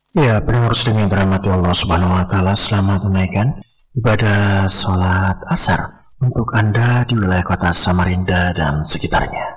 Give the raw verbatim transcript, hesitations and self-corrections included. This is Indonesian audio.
Ya, pendengar muslim yang dirahmati Allah Subhanahu wa taala, selamat menunaikan ibadah sholat asar untuk Anda di wilayah kota Samarinda dan sekitarnya.